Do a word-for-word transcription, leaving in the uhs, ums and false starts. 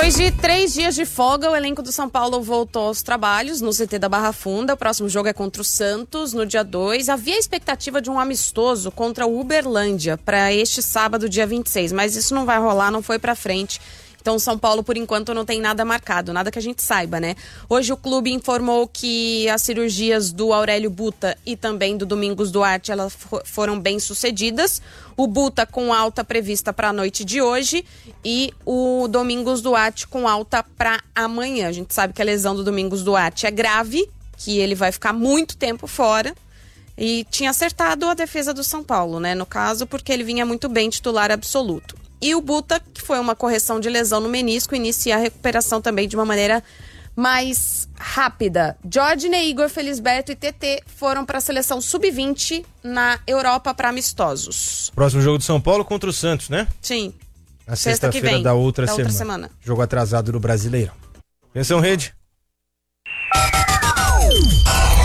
Depois de três dias de folga, o elenco do São Paulo voltou aos trabalhos no C T da Barra Funda. O próximo jogo é contra o Santos, no dia dois. Havia a expectativa de um amistoso contra o Uberlândia para este sábado, dia vinte e seis, mas isso não vai rolar, não foi para frente. Então o São Paulo, por enquanto, não tem nada marcado, nada que a gente saiba, né? Hoje o clube informou que as cirurgias do Aurélio Buta e também do Domingos Duarte, elas foram bem sucedidas. O Buta com alta prevista para a noite de hoje e o Domingos Duarte com alta para amanhã. A gente sabe que a lesão do Domingos Duarte é grave, que ele vai ficar muito tempo fora. E tinha acertado a defesa do São Paulo, né? No caso, porque ele vinha muito bem titular absoluto. E o Buta, que foi uma correção de lesão no menisco, inicia a recuperação também de uma maneira mais rápida. Jorginho, Igor Felisberto e T T foram para a seleção sub vinte na Europa para amistosos. Próximo jogo do São Paulo contra o Santos, né? Sim. Na sexta-feira da outra, da semana. outra semana. Jogo atrasado do Brasileirão. Atenção, rede.